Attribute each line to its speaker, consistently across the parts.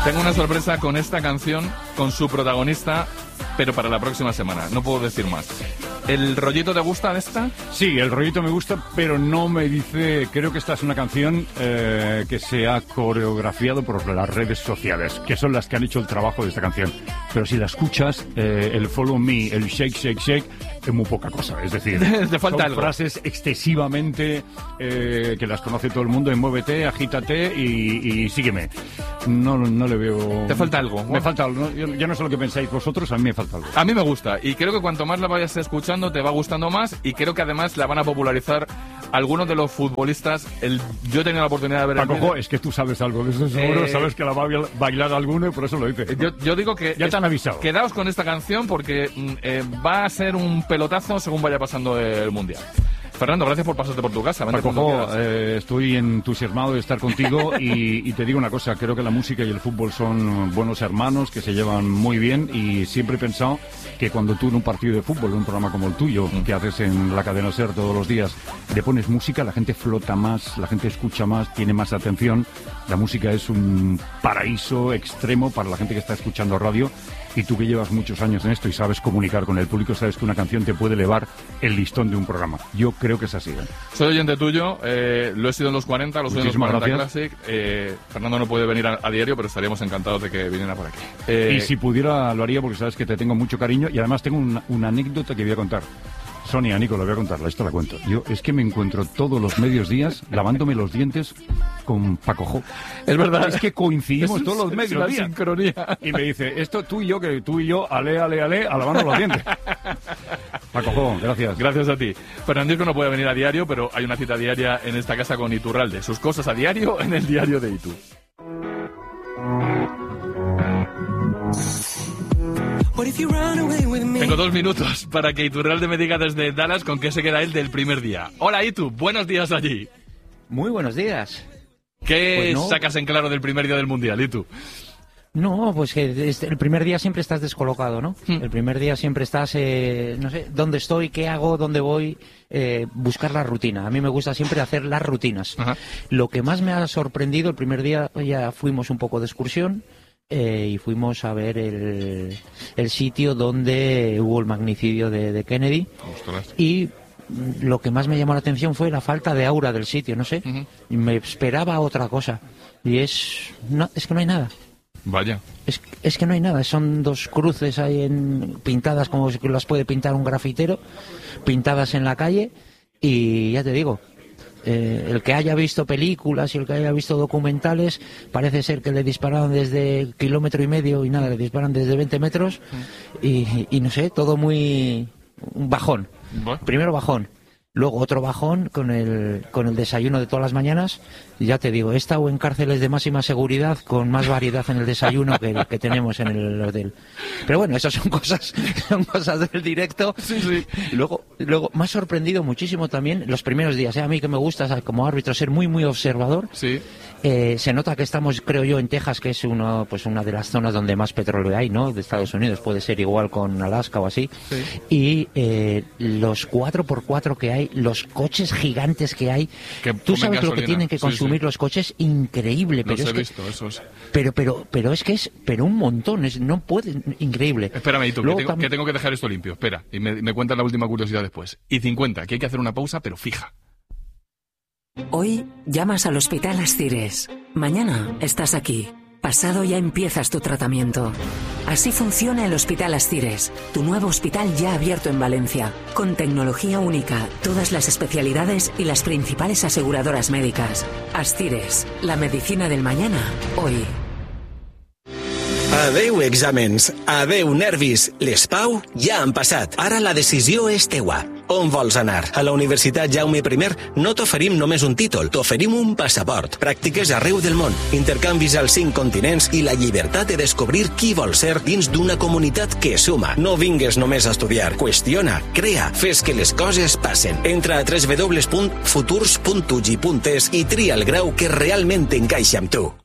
Speaker 1: Tengo una sorpresa con esta canción, con su protagonista, pero para la próxima semana. No puedo decir más. ¿El rollito te gusta de esta?
Speaker 2: Sí, el rollito me gusta, pero no me dice... Creo que esta es una canción que se ha coreografiado por las redes sociales, que son las que han hecho el trabajo de esta canción. Pero si la escuchas, el follow me, el shake, shake, shake, es muy poca cosa. Es decir,
Speaker 1: te falta
Speaker 2: son
Speaker 1: algo.
Speaker 2: Frases excesivamente que las conoce todo el mundo, en muévete, agítate y sígueme. No le veo...
Speaker 1: ¿Te falta algo?
Speaker 2: Me falta algo. Yo no sé lo que pensáis vosotros, a mí me falta algo.
Speaker 1: A mí me gusta, y creo que cuanto más la vayas escuchando te va gustando más, y creo que además la van a popularizar algunos de los futbolistas. Yo he tenido la oportunidad de ver
Speaker 2: Paco, es que tú sabes algo de eso seguro, sabes que la va a bailar alguno y por eso lo dices.
Speaker 1: Yo digo que...
Speaker 2: Ya te han avisado.
Speaker 1: Quedaos con esta canción porque va a ser un pelotazo según vaya pasando el Mundial. Fernando, gracias por pasarte por tu casa.
Speaker 2: Paco, estoy entusiasmado de estar contigo y te digo una cosa, creo que la música y el fútbol son buenos hermanos que se llevan muy bien, y siempre he pensado que cuando tú en un partido de fútbol, en un programa como el tuyo, que haces en la cadena SER todos los días, le pones música, la gente flota más, la gente escucha más, tiene más atención. La música es un paraíso extremo para la gente que está escuchando radio. Y tú que llevas muchos años en esto y sabes comunicar con el público, sabes que una canción te puede elevar el listón de un programa. Yo creo que es así.
Speaker 1: Soy oyente tuyo, lo he sido en los 40, lo soy en los 40
Speaker 2: gracias.
Speaker 1: Classic. Fernando no puede venir a diario, pero estaríamos encantados de que viniera por aquí.
Speaker 2: Y si pudiera lo haría, porque sabes que te tengo mucho cariño, y además tengo una anécdota que voy a contar. Sonia, Nico, la voy a contarla, esto la cuento. Yo es que me encuentro todos los medios días lavándome los dientes con Paco Jo.
Speaker 1: Es verdad.
Speaker 2: Es que coincidimos todos los medios días.
Speaker 1: Sincronía.
Speaker 2: Y me dice, esto tú y yo, ale, a lavarnos los dientes. Paco Jo, gracias.
Speaker 1: Gracias a ti. Fernandisco no puede venir a diario, pero hay una cita diaria en esta casa con Iturralde. Sus cosas a diario en el diario de Itu. Tengo 2 minutos para que Iturralde me diga desde Dallas con qué se queda él del primer día. Hola, Itu, buenos días allí.
Speaker 3: Muy buenos días.
Speaker 1: ¿Qué sacas en claro del primer día del Mundial, Itu?
Speaker 3: No, pues que el primer día siempre estás descolocado, ¿no? El primer día siempre estás, no sé, dónde estoy, qué hago, dónde voy, buscar la rutina. A mí me gusta siempre hacer las rutinas. Ajá. Lo que más me ha sorprendido, el primer día ya fuimos un poco de excursión, y fuimos a ver el sitio donde hubo el magnicidio de Kennedy. Ostras. Y lo que más me llamó la atención fue la falta de aura del sitio, no sé. Uh-huh. Me esperaba otra cosa. Y es que no hay nada.
Speaker 1: Vaya.
Speaker 3: Es que no hay nada. Son 2 cruces ahí pintadas como si las puede pintar un grafitero, pintadas en la calle. Y ya te digo, el que haya visto películas y el que haya visto documentales, parece ser que le dispararon desde 1,5 kilómetros y nada, le disparan desde 20 metros. Y no sé, todo muy... un bajón. Bueno. Primero bajón, luego otro bajón con el desayuno de todas las mañanas. Ya te digo, he estado en cárceles de máxima seguridad con más variedad en el desayuno que tenemos en el hotel. Pero bueno, esas son cosas del directo.
Speaker 1: Sí, sí.
Speaker 3: Luego me ha sorprendido muchísimo también los primeros días. A mí que me gusta como árbitro ser muy, muy observador.
Speaker 1: Sí.
Speaker 3: Se nota que estamos, creo yo, en Texas, que es una de las zonas donde más petróleo hay, ¿no? De Estados Unidos. Puede ser igual con Alaska o así. Sí. Y los 4x4 que hay, los coches gigantes que hay. Tú sabes lo que tienen que consumir los coches, increíble. Pero
Speaker 1: los he visto, esos.
Speaker 3: Pero es que es un montón, no puede, increíble.
Speaker 1: Espérame, Itu, que tengo que dejar esto limpio. Espera, y me cuentas la última curiosidad después. Y 50, que hay que hacer una pausa, pero fija.
Speaker 4: Hoy llamas al Hospital Astires. Mañana estás aquí. Pasado ya empiezas tu tratamiento. Así funciona el Hospital Astires, tu nuevo hospital ya abierto en Valencia, con tecnología única, todas las especialidades y las principales aseguradoras médicas. Astires, la medicina del mañana, hoy.
Speaker 5: Adeu exàmens, adeu nervis. Les Pau ja han passat. Ara la decisió és teua. On vols anar? A la Universitat Jaume I no t'oferim només un títol, t'oferim un passaport. Pràctiques arreu del món, intercanvis als 5 continents i la llibertat de descobrir qui vols ser dins d'una comunitat que suma. No vingues només a estudiar, qüestiona, crea, fes que les coses passen. Entra a www.futurs.ugi.es i tria el grau que realment encaixa amb tu.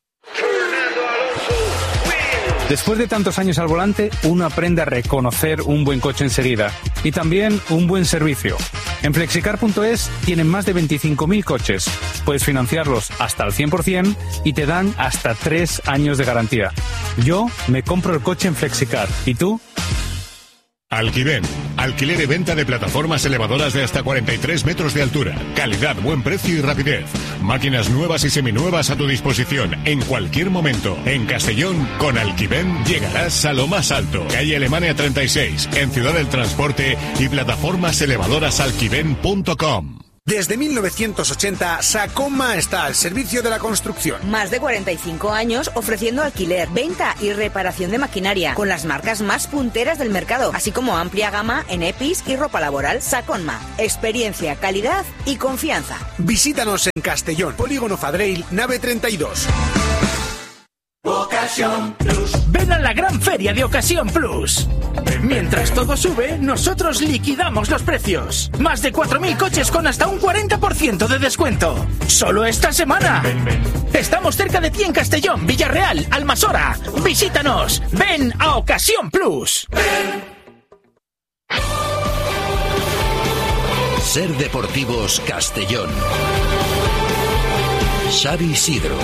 Speaker 6: Después de tantos años al volante, uno aprende a reconocer un buen coche enseguida y también un buen servicio. En flexicar.es tienen más de 25.000 coches. Puedes financiarlos hasta el 100% y te dan hasta 3 años de garantía. Yo me compro el coche en Flexicar. ¿Y tú?
Speaker 7: Alquiven, alquiler y venta de plataformas elevadoras de hasta 43 metros de altura. Calidad, buen precio y rapidez. Máquinas nuevas y seminuevas a tu disposición en cualquier momento. En Castellón, con Alquiven llegarás a lo más alto. Calle Alemania 36, en Ciudad del Transporte y plataformas elevadoras alquiven.com.
Speaker 8: Desde 1980, Sacoma está al servicio de la construcción.
Speaker 9: Más de 45 años ofreciendo alquiler, venta y reparación de maquinaria con las marcas más punteras del mercado, así como amplia gama en EPIs y ropa laboral. Sacoma, experiencia, calidad y confianza.
Speaker 8: Visítanos en Castellón, Polígono Fadreil, nave 32.
Speaker 10: Ocasión Plus. Ven a la gran feria de Ocasión Plus. Mientras todo sube, nosotros liquidamos los precios. Más de 4.000 coches con hasta un 40% de descuento. Solo esta semana. Estamos cerca de ti en Castellón, Villarreal, Almasora. Visítanos. Ven a Ocasión Plus.
Speaker 11: Ser Deportivos Castellón. Xavi Isidro.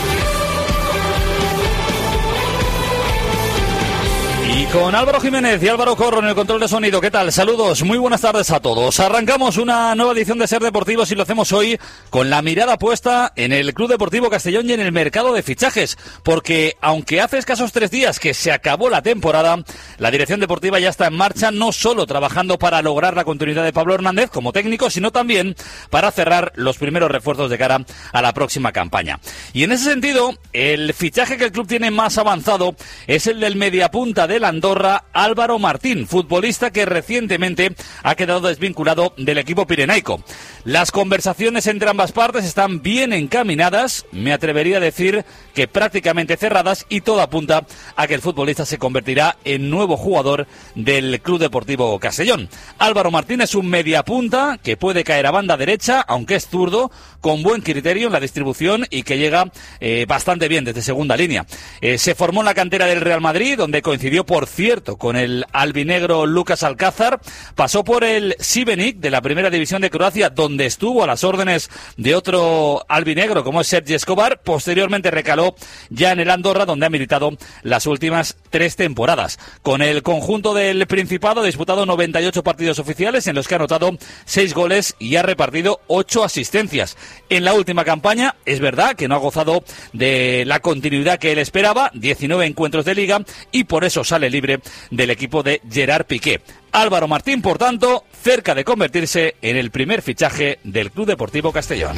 Speaker 12: Y con Álvaro Jiménez y Álvaro Corro en el control de sonido. ¿Qué tal? Saludos, muy buenas tardes a todos. Arrancamos una nueva edición de Ser Deportivos y lo hacemos hoy con la mirada puesta en el Club Deportivo Castellón y en el mercado de fichajes. Porque aunque hace escasos 3 días que se acabó la temporada, la dirección deportiva ya está en marcha, no solo trabajando para lograr la continuidad de Pablo Hernández como técnico, sino también para cerrar los primeros refuerzos de cara a la próxima campaña. Y en ese sentido, el fichaje que el club tiene más avanzado es el del mediapunta de la Andorra, Álvaro Martín, futbolista que recientemente ha quedado desvinculado del equipo pirenaico. Las conversaciones entre ambas partes están bien encaminadas, me atrevería a decir que prácticamente cerradas, y todo apunta a que el futbolista se convertirá en nuevo jugador del Club Deportivo Castellón. Álvaro Martín es un mediapunta que puede caer a banda derecha, aunque es zurdo, con buen criterio en la distribución y que llega bastante bien desde segunda línea. Se formó en la cantera del Real Madrid, donde coincidió, por cierto, con el albinegro Lucas Alcázar. Pasó por el Šibenik de la primera división de Croacia, donde estuvo a las órdenes de otro albinegro como es Sergi Escobar. Posteriormente recaló ya en el Andorra, donde ha militado las últimas 3 temporadas. Con el conjunto del Principado ha disputado 98 partidos oficiales, en los que ha anotado 6 goles y ha repartido 8 asistencias. En la última campaña, es verdad que no ha gozado de la continuidad que él esperaba, 19 encuentros de liga, y por eso sale libre del equipo de Gerard Piqué. Álvaro Martín, por tanto, cerca de convertirse en el primer fichaje del Club Deportivo Castellón.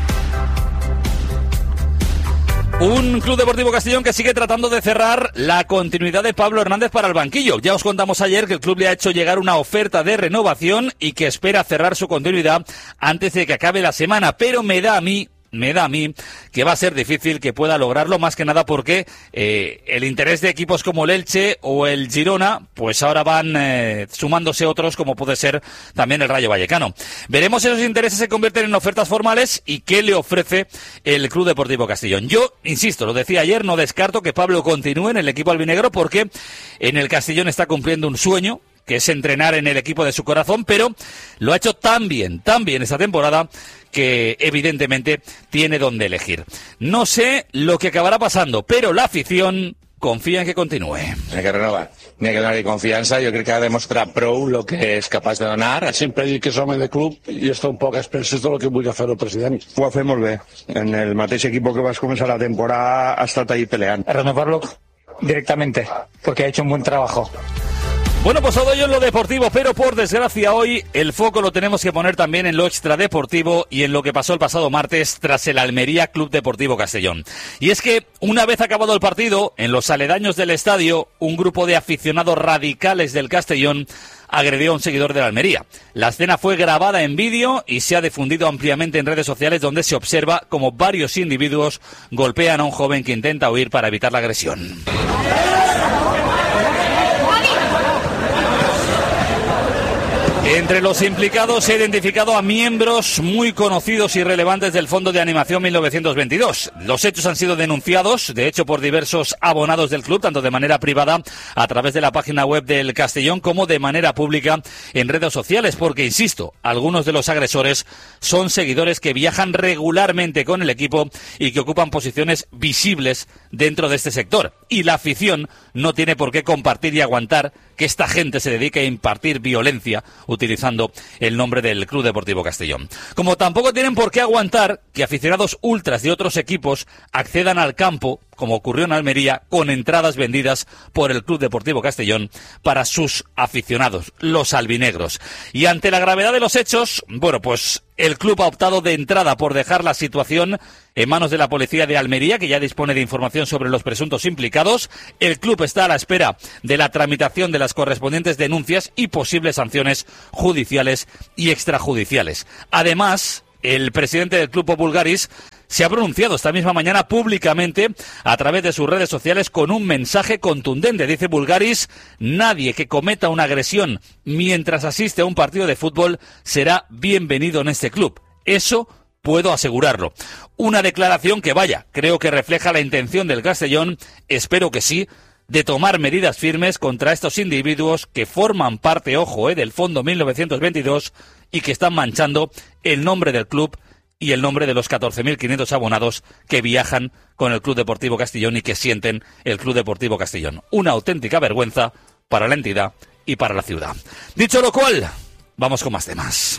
Speaker 12: Un Club Deportivo Castellón que sigue tratando de cerrar la continuidad de Pablo Hernández para el banquillo. Ya os contamos ayer que el club le ha hecho llegar una oferta de renovación y que espera cerrar su continuidad antes de que acabe la semana, pero me da a mí que va a ser difícil que pueda lograrlo, más que nada porque el interés de equipos como el Elche o el Girona, pues ahora van sumándose otros, como puede ser también el Rayo Vallecano. Veremos si esos intereses se convierten en ofertas formales y qué le ofrece el Club Deportivo Castellón. Yo, insisto, lo decía ayer, no descarto que Pablo continúe en el equipo albinegro, porque en el Castellón está cumpliendo un sueño, que es entrenar en el equipo de su corazón, pero lo ha hecho tan bien esta temporada, que evidentemente tiene donde elegir. No sé lo que acabará pasando, pero la afición confía en que continúe.
Speaker 13: Hay que renovar, n'hi ha que donar-hi confiança. Jo crec que ha demostrat prou el que és capaç de donar.
Speaker 14: Sempre dic que és home de club i està un poc a expenses del que vulgui fer el president.
Speaker 15: Ho ha fet molt bé. En el mateix equip que vas començar la temporada ha estat ahí peleant.
Speaker 16: Renovarlo directamente, porque ha hecho un buen trabajo.
Speaker 12: Bueno, pues todo ello en lo deportivo, pero por desgracia hoy el foco lo tenemos que poner también en lo extradeportivo y en lo que pasó el pasado martes tras el Almería Club Deportivo Castellón. Y es que una vez acabado el partido, en los aledaños del estadio, un grupo de aficionados radicales del Castellón agredió a un seguidor de la Almería. La escena fue grabada en vídeo y se ha difundido ampliamente en redes sociales, donde se observa como varios individuos golpean a un joven que intenta huir para evitar la agresión. Entre los implicados se ha identificado a miembros muy conocidos y relevantes del Fondo de Animación 1922. Los hechos han sido denunciados, de hecho, por diversos abonados del club, tanto de manera privada a través de la página web del Castellón como de manera pública en redes sociales, porque, insisto, algunos de los agresores son seguidores que viajan regularmente con el equipo y que ocupan posiciones visibles dentro de este sector. Y la afición no tiene por qué compartir y aguantar que esta gente se dedique a impartir violencia utilizando el nombre del Club Deportivo Castellón. Como tampoco tienen por qué aguantar que aficionados ultras de otros equipos accedan al campo, como ocurrió en Almería, con entradas vendidas por el Club Deportivo Castellón para sus aficionados, los albinegros. Y ante la gravedad de los hechos, bueno, pues el club ha optado de entrada por dejar la situación en manos de la policía de Almería, que ya dispone de información sobre los presuntos implicados. El club está a la espera de la tramitación de las correspondientes denuncias y posibles sanciones judiciales y extrajudiciales. Además, el presidente del Club Bulgaris se ha pronunciado esta misma mañana públicamente a través de sus redes sociales con un mensaje contundente. Dice Bulgaris: nadie que cometa una agresión mientras asiste a un partido de fútbol será bienvenido en este club. Eso puedo asegurarlo. Una declaración que, vaya, creo que refleja la intención del Castellón, espero que sí, de tomar medidas firmes contra estos individuos que forman parte, ojo, del Fondo 1922 y que están manchando el nombre del club y el nombre de los 14.500 abonados que viajan con el Club Deportivo Castellón y que sienten el Club Deportivo Castellón. Una auténtica vergüenza para la entidad y para la ciudad. Dicho lo cual, vamos con más temas.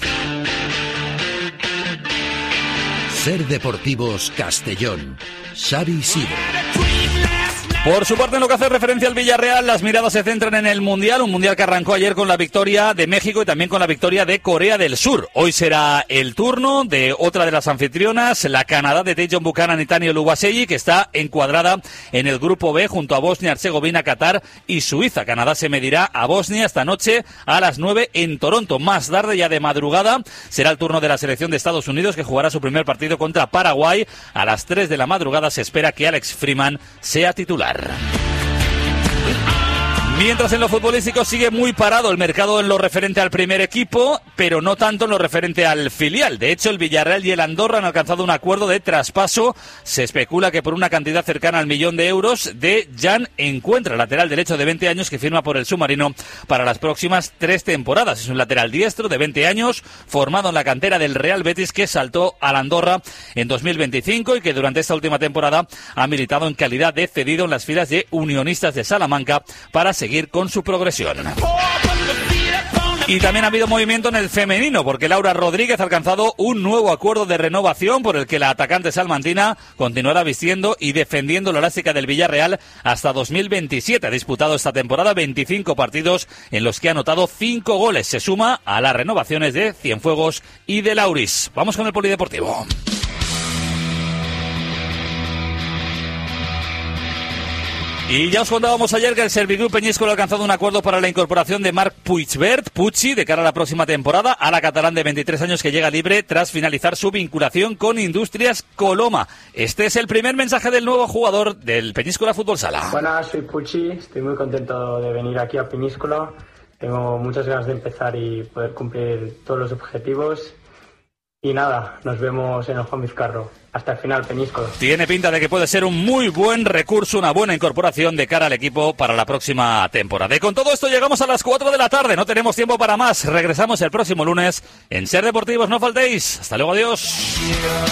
Speaker 11: Ser Deportivos Castellón. Xavi Isidro.
Speaker 12: Por su parte, en lo que hace referencia al Villarreal, las miradas se centran en el Mundial, un Mundial que arrancó ayer con la victoria de México y también con la victoria de Corea del Sur. Hoy será el turno de otra de las anfitrionas, la Canadá de Dejan Buchanan y Tani Oluwaseyi, que está encuadrada en el grupo B junto a Bosnia, Herzegovina, Qatar y Suiza. Canadá se medirá a Bosnia esta noche a las 9 en Toronto. Más tarde, ya de madrugada, será el turno de la selección de Estados Unidos, que jugará su primer partido contra Paraguay. A las 3 de la madrugada se espera que Alex Freeman sea titular. Mientras en lo futbolístico sigue muy parado el mercado en lo referente al primer equipo, pero no tanto en lo referente al filial. De hecho, el Villarreal y el Andorra han alcanzado un acuerdo de traspaso. Se especula que por una cantidad cercana al 1.000.000 de euros de Jan Encuentra, lateral derecho de 20 años que firma por el Submarino para las próximas 3 temporadas. Es un lateral diestro de 20 años, formado en la cantera del Real Betis, que saltó al Andorra en 2025 y que durante esta última temporada ha militado en calidad de cedido en las filas de Unionistas de Salamanca para seguir con su progresión. Y también ha habido movimiento en el femenino, porque Laura Rodríguez ha alcanzado un nuevo acuerdo de renovación por el que la atacante salmantina continuará vistiendo y defendiendo la elástica del Villarreal hasta 2027. Ha disputado esta temporada 25 partidos en los que ha anotado 5 goles. Se suma a las renovaciones de Cienfuegos y de Lauris. Vamos con el polideportivo. Y ya os contábamos ayer que el Serviclub Peñíscola ha alcanzado un acuerdo para la incorporación de Marc Puigvert, de cara a la próxima temporada, a la catalán de 23 años que llega libre tras finalizar su vinculación con Industrias Coloma. Este es el primer mensaje del nuevo jugador del Peñíscola Fútbol Sala.
Speaker 17: Buenas, soy Pucci, estoy muy contento de venir aquí a Peñíscola. Tengo muchas ganas de empezar y poder cumplir todos los objetivos. Y nada, nos vemos en el Juan Vizcarro. Hasta el final, Peñíscola.
Speaker 12: Tiene pinta de que puede ser un muy buen recurso, una buena incorporación de cara al equipo para la próxima temporada. Y con todo esto llegamos a las 4 de la tarde. No tenemos tiempo para más. Regresamos el próximo lunes en Ser Deportivos. No faltéis. Hasta luego, adiós.